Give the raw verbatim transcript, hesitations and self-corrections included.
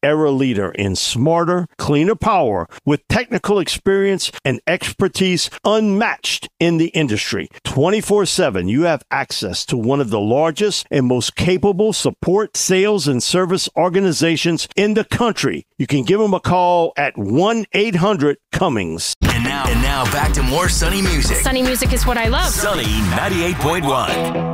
era leader in smarter, cleaner power with technical experience and expertise unmatched in the industry. twenty-four seven, you have access to one of the largest and most capable support, sales, and service organizations in the country. You can give them a call at one eight hundred Cummings. And now, and now back to more Sunny music. Sunny music is what I love. Sunny ninety-eight point one.